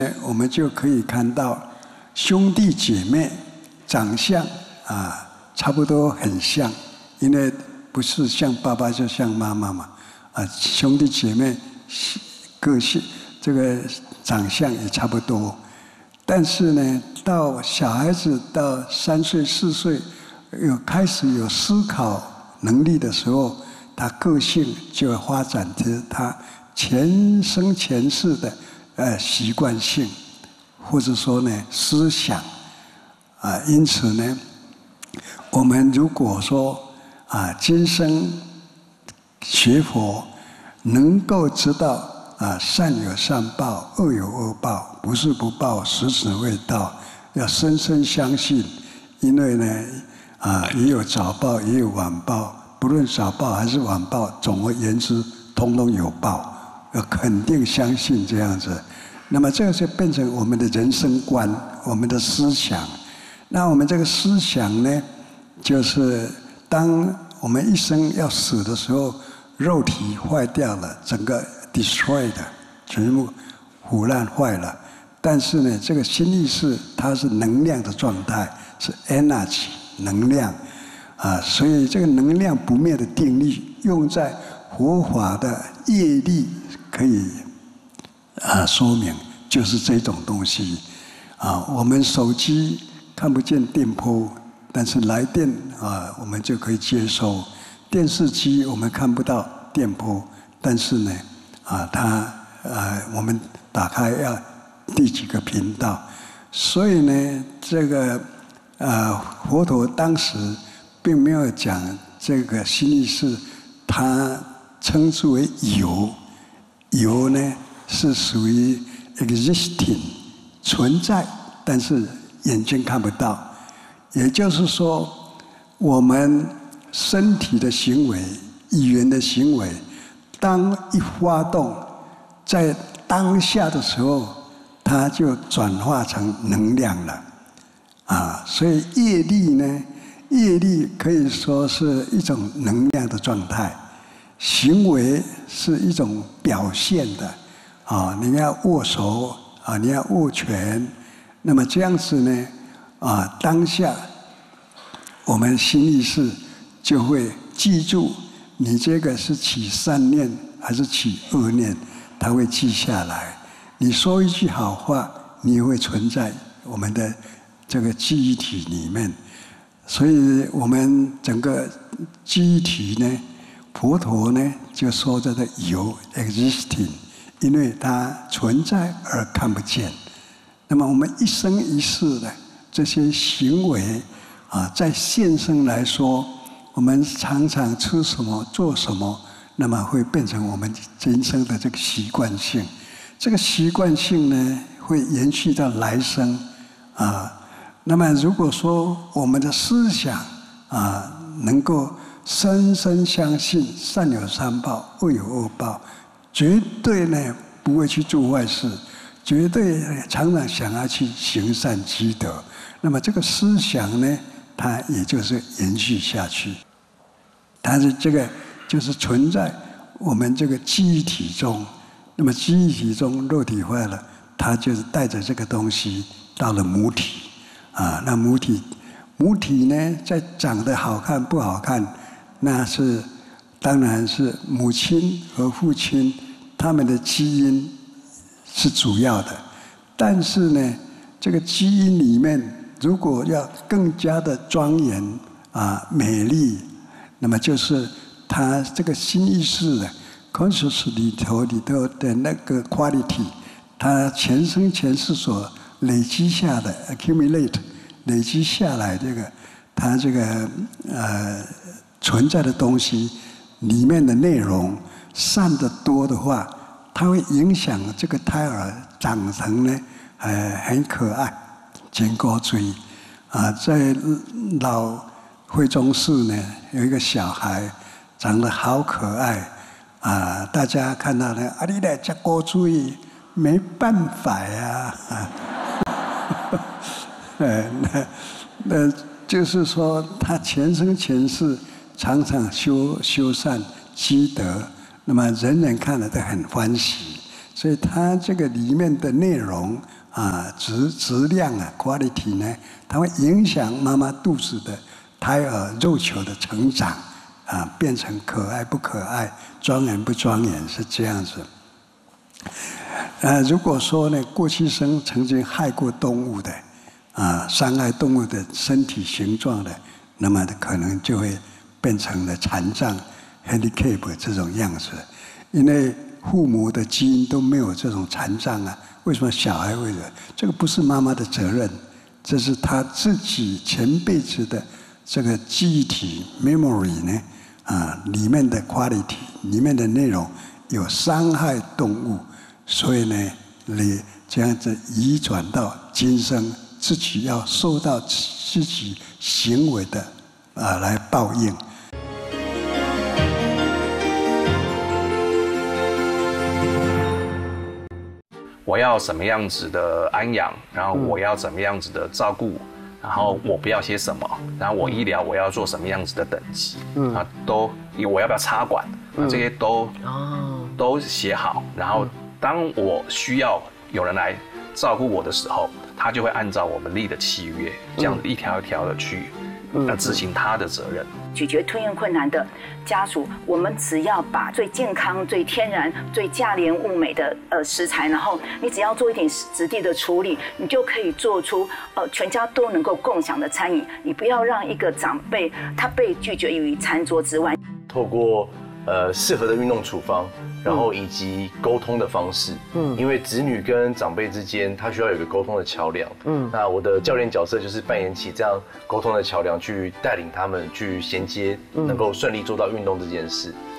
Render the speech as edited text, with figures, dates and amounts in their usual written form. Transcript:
我们就可以看到兄弟姐妹长相差不多很像，因为不是像爸爸就像妈妈嘛，兄弟姐妹个性这个长相也差不多。但是呢，到小孩子到3岁4岁开始有思考能力的时候，他个性就发展成他前生前世的习惯性，或者说呢思想因此呢，我们如果说今生学佛，能够知道善有善报，恶有恶报，不是不报，时时未到，要深深相信。因为呢也有早报，也有晚报，不论早报还是晚报，总而言之，通通有报。要肯定相信这样子，那么这个就变成我们的人生观，我们的思想。那我们这个思想呢，就是当我们一生要死的时候，肉体坏掉了，整个 destroyed， 全部腐烂坏了。但是呢，这个心意识它是能量的状态，是 energy 能量所以这个能量不灭的定律，用在佛法的业力可以说明，就是这种东西我们手机看不见电波，但是来电我们就可以接收；电视机我们看不到电波，但是呢我们打开要第几个频道，所以呢，这个佛陀当时并没有讲这个心意识，他称之为有。有呢是属于 existing 存在，但是眼睛看不到。也就是说，我们身体的行为、语言的行为，当一发动，在当下的时候，它就转化成能量了所以业力呢，业力可以说是一种能量的状态。行为是一种表现的你要握手你要握拳，那么这样子呢当下我们心意识就会记住你这个是起善念还是起恶念，它会记下来。你说一句好话，你也会存在我们的这个记忆体里面。所以我们整个记忆体呢，佛陀呢就说这个有 existing， 因为它存在而看不见。那么我们一生一世的这些行为在现生来说，我们常常吃什么做什么，那么会变成我们今生的这个习惯性。这个习惯性呢会延续到来生那么如果说我们的思想能够深深相信善有善报，恶有恶报，绝对呢不会去做坏事，绝对常常想要去行善积德。那么这个思想呢，它也就是延续下去。但是这个就是存在我们这个记忆体中。那么记忆体中肉体坏了，它就是带着这个东西到了母体那母体呢，在长得好看不好看，那是当然是母亲和父亲他们的基因是主要的。但是呢，这个基因里面如果要更加的庄严美丽，那么就是他这个心意识的 conscious 里头的那个 quality， 他前生前世所累积下的 accumulate 累积下来这个他这个存在的东西里面的内容善的多的话，它会影响这个胎儿长成呢很可爱，金高锥在老惠宗寺呢有一个小孩长得好可爱大家看到呢你来吃高锥，没办法呀那就是说他前生前世常常修善积德，那么人人看了都很欢喜。 所以它这个里面的内容质量quality 呢，它会影响妈妈肚子的胎儿肉球的成长变成可爱不可爱、庄严不庄严，是这样子。如果说呢，过去生曾经害过动物的伤害动物的身体形状的，那么可能就会变成了残障 handicap 这种样子。因为父母的基因都没有这种残障为什么小孩会有？这个不是妈妈的责任，这是他自己前辈子的这个记忆体 memory 呢里面的 quality 里面的内容有伤害动物，所以呢你这样子移转到今生，自己要受到自己行为的来报应。 我要什么样子的安养，然后我要怎么样子的照顾，然后我不要些什么，然后我医疗我要做什么样子的等级，我要不要插管，这些都写好，然后当我需要有人来照顾我的时候，他就会按照我们立的契约，这样子一条一条的去执行他的责任。 咀嚼吞咽困难的家属，我们只要把最健康、最天然、最价廉物美的食材，然后你只要做一点质地的处理，你就可以做出全家都能够共享的餐饮。你不要让一个长辈他被拒绝于餐桌之外。 透过适合的运动处方，然后以及沟通的方式，因为子女跟长辈之间，他需要有一个沟通的桥梁，那我的教练角色就是扮演起这样沟通的桥梁，去带领他们去衔接，能够顺利做到运动这件事。